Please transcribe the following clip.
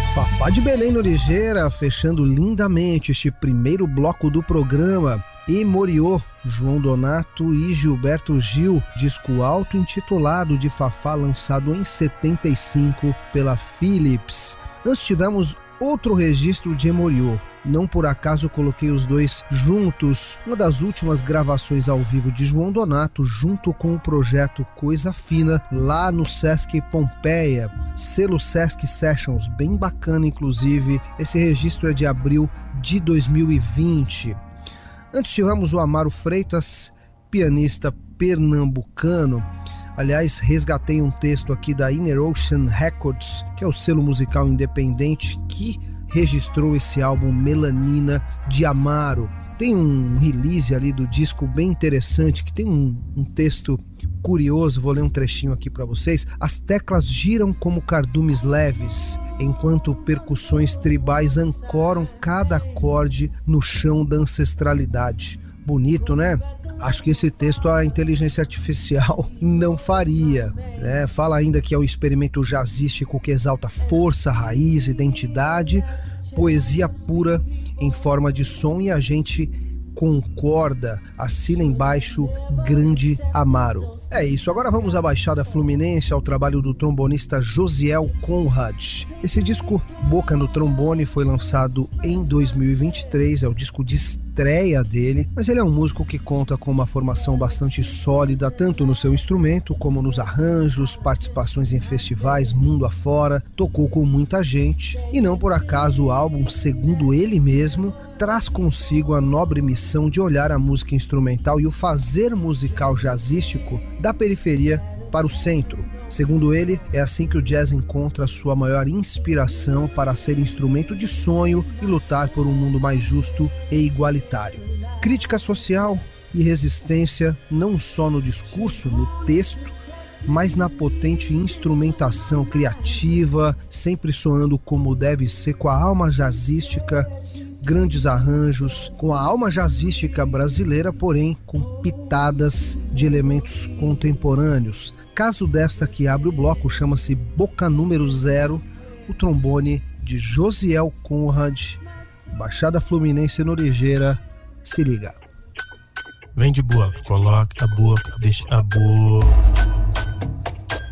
Fafá de Belém no Ligeira, fechando lindamente este primeiro bloco do programa. E Moriô, João Donato e Gilberto Gil, disco auto-intitulado de Fafá, lançado em 75 pela Philips. Antes tivemos outro registro de Moriô. Não por acaso coloquei os dois juntos, uma das últimas gravações ao vivo de João Donato, junto com o projeto Coisa Fina, lá no Sesc Pompeia, selo Sesc Sessions, bem bacana inclusive. Esse registro é de abril de 2020. Antes tivemos o Amaro Freitas, pianista pernambucano. Aliás, resgatei um texto aqui da Inner Ocean Records, que é o selo musical independente que registrou esse álbum Melanina de Amaro. Tem um release ali do disco bem interessante, que tem um texto curioso, vou ler um trechinho aqui para vocês. As teclas giram como cardumes leves, enquanto percussões tribais ancoram cada acorde no chão da ancestralidade. Bonito, né? Acho que esse texto a inteligência artificial não faria, né? Fala ainda que é o experimento jazzístico que exalta força, raiz, identidade, poesia pura em forma de som, e a gente concorda. Assina embaixo, Grande Amaro. É isso, agora vamos à Baixada Fluminense, ao trabalho do trombonista Josiel Conrad. Esse disco, Boca no Trombone, foi lançado em 2023, é o disco de estreia dele, mas ele é um músico que conta com uma formação bastante sólida, tanto no seu instrumento como nos arranjos, participações em festivais mundo afora, tocou com muita gente, e não por acaso o álbum, segundo ele mesmo, traz consigo a nobre missão de olhar a música instrumental e o fazer musical jazzístico da periferia para o centro. Segundo ele, é assim que o jazz encontra sua maior inspiração para ser instrumento de sonho e lutar por um mundo mais justo e igualitário. Crítica social e resistência não só no discurso, no texto, mas na potente instrumentação criativa, sempre soando como deve ser, com a alma jazzística, grandes arranjos, com a alma jazzística brasileira, porém com pitadas de elementos contemporâneos. Caso desta que abre o bloco, chama-se Boca Número 0, o trombone de Josiel Conrad, Baixada Fluminense no Ligeira. Se liga. Vem de boa, coloca a boca, deixa a boca.